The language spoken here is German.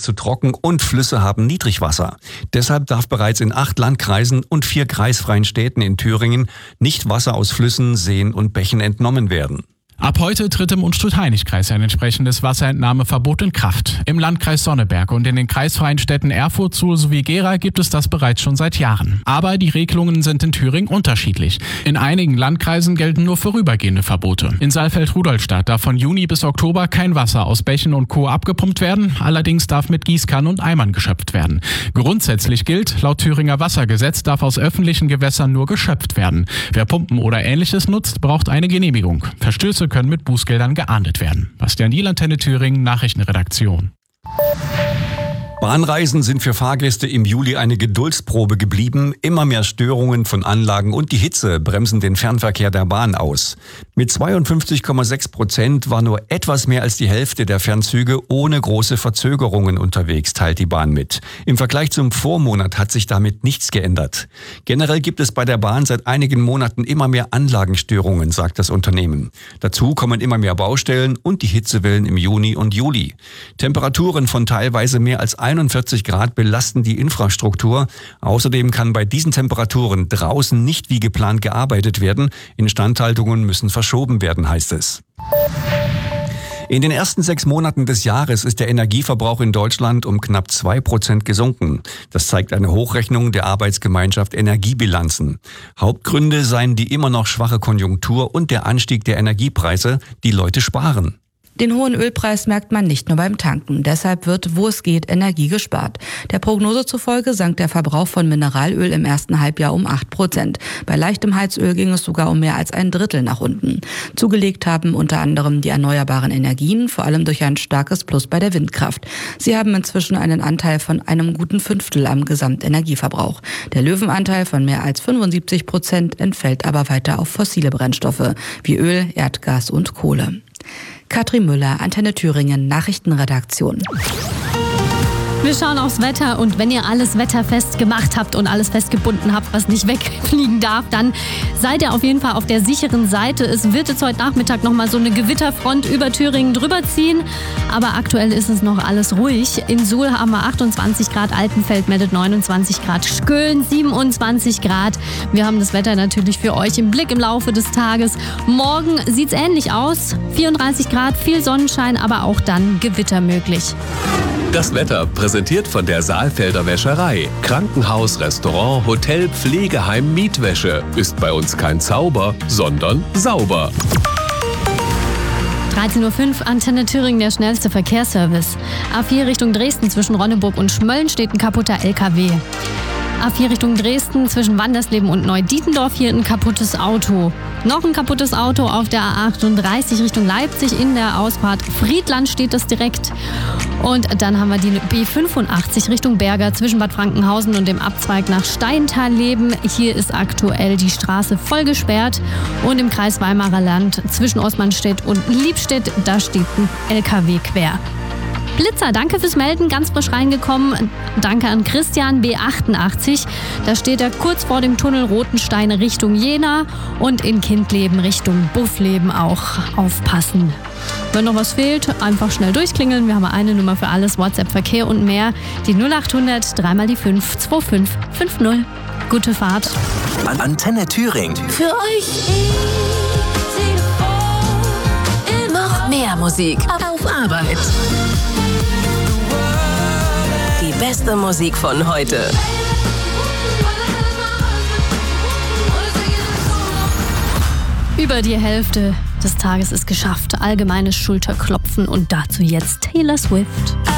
ist zu trocken und Flüsse haben Niedrigwasser. Deshalb darf bereits in 8 Landkreisen und 4 kreisfreien Städten in Thüringen nicht Wasser aus Flüssen, Seen und Bächen entnommen werden. Ab heute tritt im Unstrut-Hainich-Kreis ein entsprechendes Wasserentnahmeverbot in Kraft. Im Landkreis Sonneberg und in den kreisfreien Städten Erfurt, Suhl sowie Gera gibt es das bereits schon seit Jahren. Aber die Regelungen sind in Thüringen unterschiedlich. In einigen Landkreisen gelten nur vorübergehende Verbote. In Saalfeld-Rudolstadt darf von Juni bis Oktober kein Wasser aus Bächen und Co. abgepumpt werden. Allerdings darf mit Gießkannen und Eimern geschöpft werden. Grundsätzlich gilt, laut Thüringer Wassergesetz darf aus öffentlichen Gewässern nur geschöpft werden. Wer Pumpen oder Ähnliches nutzt, braucht eine Genehmigung. Verstöße können mit Bußgeldern geahndet werden. Bastian Diel, Antenne Thüringen, Nachrichtenredaktion. Bahnreisen sind für Fahrgäste im Juli eine Geduldsprobe geblieben. Immer mehr Störungen von Anlagen und die Hitze bremsen den Fernverkehr der Bahn aus. Mit 52,6% war nur etwas mehr als die Hälfte der Fernzüge ohne große Verzögerungen unterwegs, teilt die Bahn mit. Im Vergleich zum Vormonat hat sich damit nichts geändert. Generell gibt es bei der Bahn seit einigen Monaten immer mehr Anlagenstörungen, sagt das Unternehmen. Dazu kommen immer mehr Baustellen und die Hitzewellen im Juni und Juli. Temperaturen von teilweise mehr als 41 Grad belasten die Infrastruktur. Außerdem kann bei diesen Temperaturen draußen nicht wie geplant gearbeitet werden. Instandhaltungen müssen verschoben werden, heißt es. In den ersten 6 Monaten des Jahres ist der Energieverbrauch in Deutschland um knapp 2% gesunken. Das zeigt eine Hochrechnung der Arbeitsgemeinschaft Energiebilanzen. Hauptgründe seien die immer noch schwache Konjunktur und der Anstieg der Energiepreise. Die Leute sparen. Den hohen Ölpreis merkt man nicht nur beim Tanken. Deshalb wird, wo es geht, Energie gespart. Der Prognose zufolge sank der Verbrauch von Mineralöl im ersten Halbjahr um 8%. Bei leichtem Heizöl ging es sogar um mehr als ein Drittel nach unten. Zugelegt haben unter anderem die erneuerbaren Energien, vor allem durch ein starkes Plus bei der Windkraft. Sie haben inzwischen einen Anteil von einem guten 1/5 am Gesamtenergieverbrauch. Der Löwenanteil von mehr als 75% entfällt aber weiter auf fossile Brennstoffe wie Öl, Erdgas und Kohle. Katrin Müller, Antenne Thüringen, Nachrichtenredaktion. Wir schauen aufs Wetter und wenn ihr alles wetterfest gemacht habt und alles festgebunden habt, was nicht wegfliegen darf, dann seid ihr auf jeden Fall auf der sicheren Seite. Es wird jetzt heute Nachmittag nochmal so eine Gewitterfront über Thüringen drüber ziehen, aber aktuell ist es noch alles ruhig. In Suhl haben wir 28 Grad, Altenfeld meldet 29 Grad, Skölln 27 Grad. Wir haben das Wetter natürlich für euch im Blick im Laufe des Tages. Morgen sieht es ähnlich aus, 34 Grad, viel Sonnenschein, aber auch dann Gewitter möglich. Das Wetter präsentiert von der Saalfelder Wäscherei. Krankenhaus, Restaurant, Hotel, Pflegeheim, Mietwäsche. Ist bei uns kein Zauber, sondern sauber. 13:05 Uhr, Antenne Thüringen, der schnellste Verkehrsservice. A4 Richtung Dresden zwischen Ronneburg und Schmölln steht ein kaputter LKW. A4 Richtung Dresden zwischen Wandersleben und Neudietendorf hier ein kaputtes Auto. Noch ein kaputtes Auto auf der A38 Richtung Leipzig in der Ausfahrt Friedland steht das direkt. Und dann haben wir die B85 Richtung Berger zwischen Bad Frankenhausen und dem Abzweig nach Steintal-Leben. Hier ist aktuell die Straße voll gesperrt. Und im Kreis Weimarer Land zwischen Osmanstedt und Liebstedt, da steht ein LKW quer. Blitzer, danke fürs Melden, ganz frisch reingekommen. Danke an Christian B88. Da steht er kurz vor dem Tunnel Rotenstein Richtung Jena und in Kindleben Richtung Buffleben auch aufpassen. Wenn noch was fehlt, einfach schnell durchklingeln. Wir haben eine Nummer für alles, WhatsApp, Verkehr und mehr. Die 0800 3 mal die 5 2550. Gute Fahrt. Antenne Thüringen. Für euch noch mehr Musik auf Arbeit. Die beste Musik von heute. Über die Hälfte des Tages ist geschafft. Allgemeines Schulterklopfen und dazu jetzt Taylor Swift.